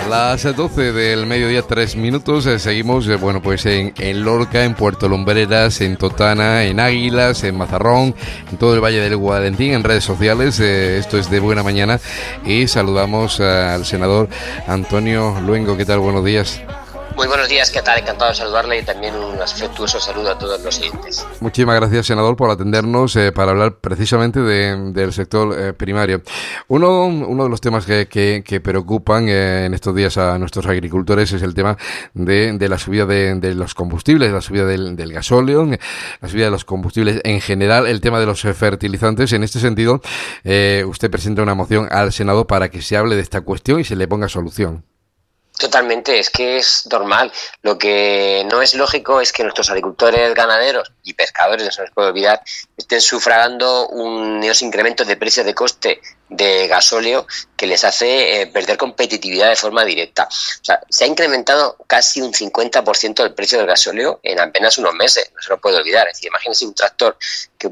Las 12 del mediodía, 3 minutos, seguimos, bueno, pues en Lorca, en Puerto Lumbreras, en Totana, en Águilas, en Mazarrón, en todo el Valle del Guadentín, en redes sociales. Esto es De Buena Mañana y saludamos al senador Antonio Luengo. ¿Qué tal? Buenos días. Muy buenos días, ¿qué tal? Encantado de saludarle y también un afectuoso saludo a todos los oyentes. Muchísimas gracias, senador, por atendernos para hablar precisamente del sector primario. Uno de los temas que preocupan en estos días a nuestros agricultores es el tema de la subida de los combustibles, la subida del gasóleo, la subida de los combustibles en general, el tema de los fertilizantes. En este sentido, usted presenta una moción al Senado para que se hable de esta cuestión y se le ponga solución. Totalmente, es que es normal. Lo que no es lógico es que nuestros agricultores, ganaderos y pescadores, no se nos puede olvidar, estén sufragando unos incrementos de precios de coste de gasóleo que les hace perder competitividad de forma directa. O sea, se ha incrementado casi un 50% el precio del gasóleo en apenas unos meses, no se lo puede olvidar. Es decir, imagínense un tractor que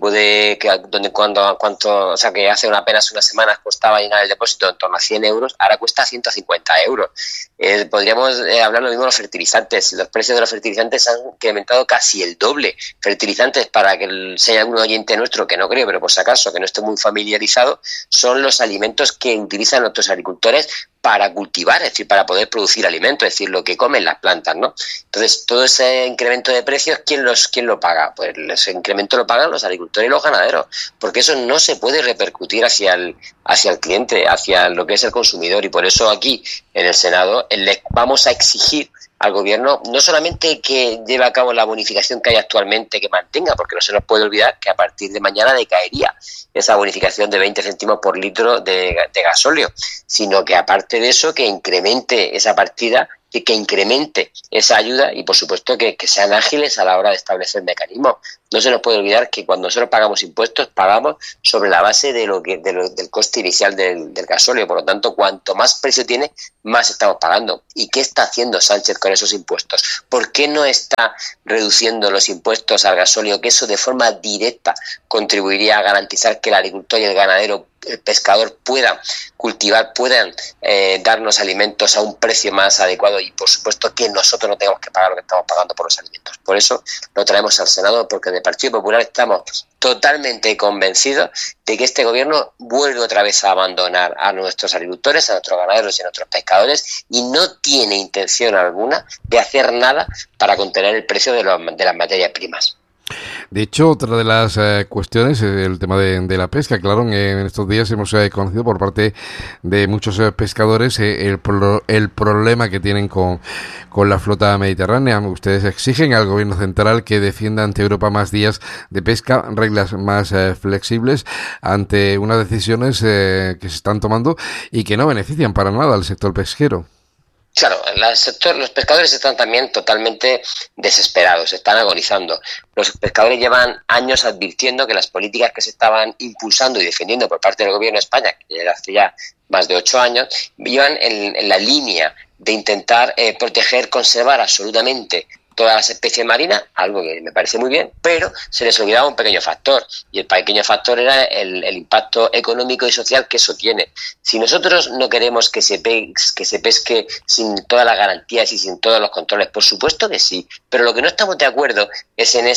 que hace apenas unas semanas costaba llenar el depósito en torno a 100 euros, ahora cuesta 150 euros. Podríamos hablar lo mismo de los fertilizantes. Los precios de los fertilizantes han incrementado casi el doble. Fertilizantes, para que sea algún oyente nuestro, que no creo, pero por si acaso, que no esté muy familiarizado, son los alimentos que utilizan nuestros agricultores para cultivar, es decir, para poder producir alimentos, es decir, lo que comen las plantas, ¿no? Entonces, todo ese incremento de precios, ¿quién lo paga? Pues ese incremento lo pagan los agricultores y los ganaderos, porque eso no se puede repercutir hacia el cliente, hacia lo que es el consumidor, y por eso aquí, en el Senado, le vamos a exigir al gobierno no solamente que lleve a cabo la bonificación que hay actualmente, que mantenga, porque no se nos puede olvidar que a partir de mañana decaería esa bonificación de 20 céntimos por litro de gasóleo, sino que aparte de eso, que incremente esa partida y que incremente esa ayuda y, por supuesto, que sean ágiles a la hora de establecer mecanismos. No se nos puede olvidar que cuando nosotros pagamos impuestos, pagamos sobre la base del coste inicial del gasóleo. Por lo tanto, cuanto más precio tiene, más estamos pagando. ¿Y qué está haciendo Sánchez con esos impuestos? ¿Por qué no está reduciendo los impuestos al gasóleo? Que eso de forma directa contribuiría a garantizar que el agricultor y el ganadero, el pescador, puedan cultivar, puedan darnos alimentos a un precio más adecuado y, por supuesto, que nosotros no tengamos que pagar lo que estamos pagando por los alimentos. Por eso lo traemos al Senado, porque en el Partido Popular estamos totalmente convencidos de que este gobierno vuelve otra vez a abandonar a nuestros agricultores, a nuestros ganaderos y a nuestros pescadores, y no tiene intención alguna de hacer nada para contener el precio de las materias primas. De hecho, otra de las cuestiones es el tema de la pesca. Claro, en estos días hemos conocido por parte de muchos pescadores el problema que tienen con la flota mediterránea. Ustedes exigen al gobierno central que defienda ante Europa más días de pesca, reglas más flexibles ante unas decisiones que se están tomando y que no benefician para nada al sector pesquero. Claro, los pescadores están también totalmente desesperados, están agonizando. Los pescadores llevan años advirtiendo que las políticas que se estaban impulsando y defendiendo por parte del gobierno de España, que hace ya más de 8 años, iban en la línea de intentar proteger, conservar absolutamente todas las especies marinas, algo que me parece muy bien, pero se les olvidaba un pequeño factor, y el pequeño factor era el impacto económico y social que eso tiene. Si nosotros no queremos que se pesque sin todas las garantías y sin todos los controles, por supuesto que sí, pero lo que no estamos de acuerdo es en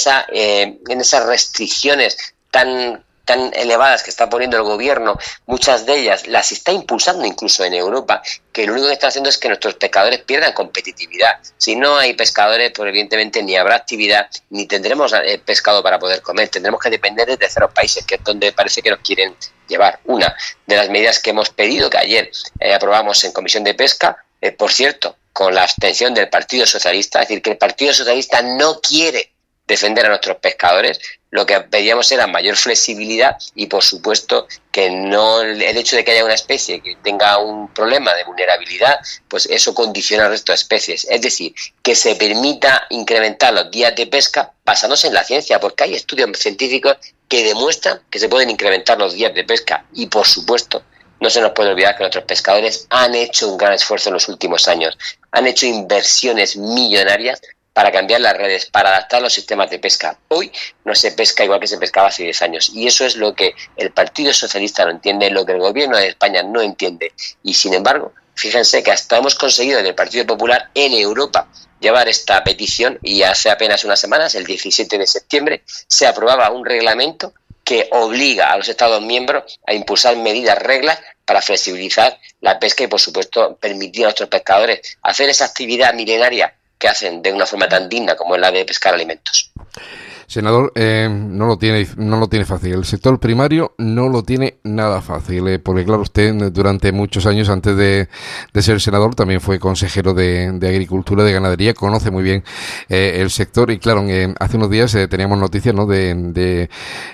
esas restricciones tan elevadas que está poniendo el gobierno. Muchas de ellas las está impulsando incluso en Europa, que lo único que está haciendo es que nuestros pescadores pierdan competitividad. Si no hay pescadores, pues evidentemente ni habrá actividad, ni tendremos pescado para poder comer. Tendremos que depender de terceros países, que es donde parece que nos quieren llevar. Una de las medidas que hemos pedido, que ayer aprobamos en Comisión de Pesca, por cierto, con la abstención del Partido Socialista, es decir, que el Partido Socialista no quiere defender a nuestros pescadores. Lo que pedíamos era mayor flexibilidad y, por supuesto, que no el hecho de que haya una especie que tenga un problema de vulnerabilidad, pues eso condiciona al resto de especies. Es decir, que se permita incrementar los días de pesca basándose en la ciencia, porque hay estudios científicos que demuestran que se pueden incrementar los días de pesca y, por supuesto, no se nos puede olvidar que nuestros pescadores han hecho un gran esfuerzo en los últimos años, han hecho inversiones millonarias para cambiar las redes, para adaptar los sistemas de pesca. Hoy no se pesca igual que se pescaba hace 10 años y eso es lo que el Partido Socialista no entiende, lo que el gobierno de España no entiende y, sin embargo, Fíjense que hasta hemos conseguido en el Partido Popular en Europa llevar esta petición, y hace apenas unas semanas, el 17 de septiembre, se aprobaba un reglamento que obliga a los Estados miembros a impulsar medidas, reglas para flexibilizar la pesca y, por supuesto, permitir a nuestros pescadores hacer esa actividad milenaria que hacen de una forma tan digna como es la de pescar alimentos. Senador, no lo tiene fácil. El sector primario no lo tiene nada fácil, porque claro, usted durante muchos años antes de ser senador también fue consejero de Agricultura, de Ganadería, conoce muy bien el sector y claro, hace unos días teníamos noticias, ¿no?, de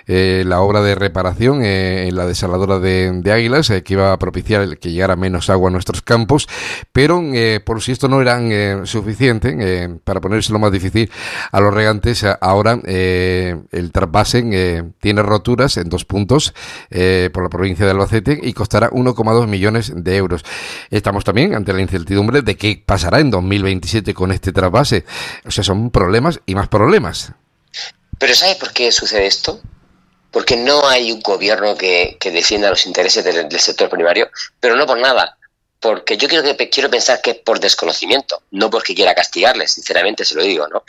la obra de reparación en la desaladora de Águilas, que iba a propiciar que llegara menos agua a nuestros campos, pero por si esto no eran suficiente, para ponérselo más difícil a los regantes, ahora el trasvase tiene roturas en 2 puntos por la provincia de Albacete y costará 1,2 millones de euros. Estamos también ante la incertidumbre de qué pasará en 2027 con este trasvase. O sea, son problemas y más problemas. ¿Pero sabe por qué sucede esto? Porque no hay un gobierno que defienda los intereses del sector primario, pero no por nada. Porque yo quiero pensar que es por desconocimiento, no porque quiera castigarles, sinceramente se lo digo, ¿no?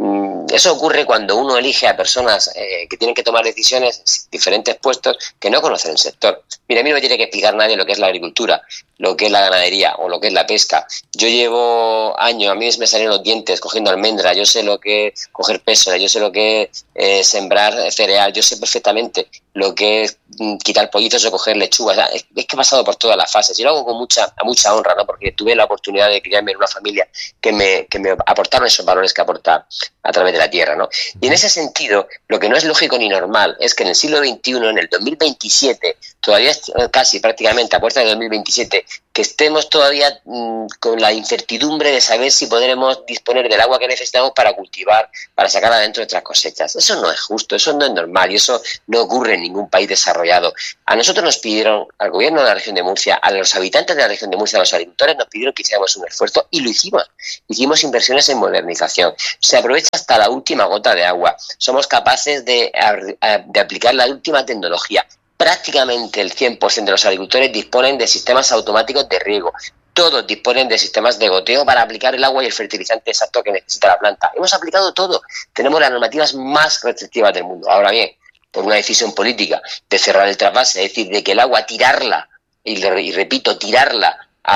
Eso ocurre cuando uno elige a personas que tienen que tomar decisiones en diferentes puestos que no conocen el sector. Mira, a mí no me tiene que explicar nadie lo que es la agricultura, lo que es la ganadería o lo que es la pesca. Yo llevo años, a mí me salen los dientes cogiendo almendra, yo sé lo que es coger peso, yo sé lo que es sembrar cereal, yo sé perfectamente lo que es quitar pollitos o coger lechugas. O sea, es que he pasado por todas las fases y lo hago con mucha honra, ¿no? Porque tuve la oportunidad de criarme en una familia que me aportaron esos valores que aporta a través de la tierra, ¿no? Y en ese sentido, lo que no es lógico ni normal es que en el siglo XXI, en el 2027, todavía casi prácticamente a puerta del 2027, que estemos todavía con la incertidumbre de saber si podremos disponer del agua que necesitamos para cultivar, para sacar adentro nuestras cosechas. Eso no es justo, eso no es normal y eso no ocurre en ningún país desarrollado. A nosotros nos pidieron, al gobierno de la región de Murcia, a los habitantes de la región de Murcia, a los agricultores, nos pidieron que hiciéramos un esfuerzo y lo hicimos. Hicimos inversiones en modernización. Se aprovecha hasta la última gota de agua. Somos capaces de aplicar la última tecnología. Prácticamente el 100% de los agricultores disponen de sistemas automáticos de riego. Todos disponen de sistemas de goteo para aplicar el agua y el fertilizante exacto que necesita la planta. Hemos aplicado todo. Tenemos las normativas más restrictivas del mundo. Ahora bien, por una decisión política de cerrar el trasvase, es decir, de que el agua tirarla, y repito, tirarla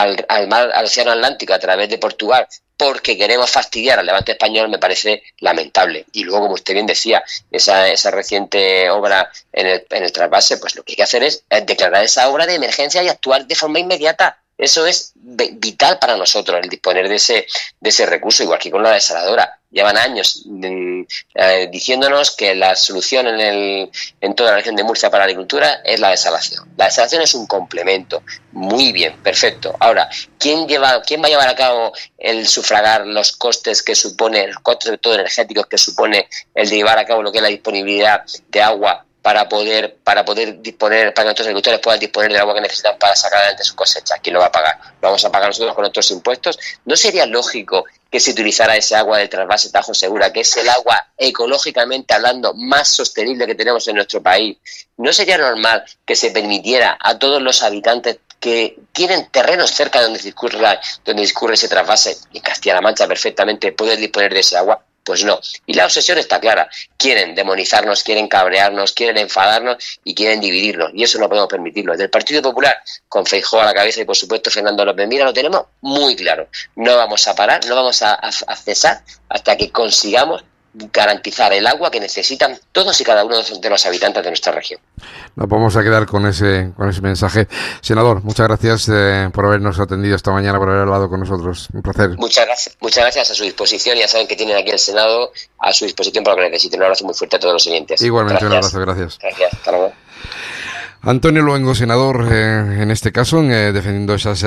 al Océano Atlántico a través de Portugal, porque queremos fastidiar al levante español, me parece lamentable. Y luego, como usted bien decía, esa reciente obra en el trasvase, pues lo que hay que hacer es declarar esa obra de emergencia y actuar de forma inmediata. Eso es vital para nosotros, el disponer de ese recurso, igual que con la desaladora. Llevan años diciéndonos que la solución en toda la región de Murcia para la agricultura es la desalación. La desalación es un complemento. Muy bien, perfecto. Ahora, ¿quién va a llevar a cabo el sufragar los costes que supone, los costes sobre todo energéticos que supone el de llevar a cabo lo que es la disponibilidad de agua para poder disponer, para que nuestros agricultores puedan disponer del agua que necesitan para sacar adelante sus cosechas? ¿Quién lo va a pagar? ¿Lo vamos a pagar nosotros con nuestros impuestos? ¿No sería lógico que se utilizara ese agua del trasvase Tajo Segura, que es el agua ecológicamente hablando más sostenible que tenemos en nuestro país? ¿No sería normal que se permitiera a todos los habitantes que tienen terrenos cerca de donde discurre ese trasvase, en Castilla-La Mancha perfectamente, poder disponer de ese agua? Pues no. Y la obsesión está clara. Quieren demonizarnos, quieren cabrearnos, quieren enfadarnos y quieren dividirnos. Y eso no podemos permitirlo. Desde el Partido Popular, con Feijóo a la cabeza y, por supuesto, Fernando López Mira, lo tenemos muy claro. No vamos a parar, no vamos a cesar hasta que consigamos garantizar el agua que necesitan todos y cada uno de los habitantes de nuestra región. Nos vamos a quedar con ese mensaje. Senador, muchas gracias por habernos atendido esta mañana, por haber hablado con nosotros. Un placer. Muchas gracias, a su disposición. Ya saben que tienen aquí el Senado a su disposición para lo que necesiten. Un abrazo muy fuerte a todos los oyentes. Igualmente, gracias. Un abrazo, gracias. Gracias, hasta luego. Antonio Luengo, senador, en este caso, defendiendo esas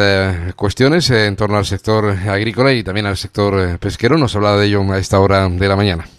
cuestiones en torno al sector agrícola y también al sector pesquero. Nos habla de ello a esta hora de la mañana.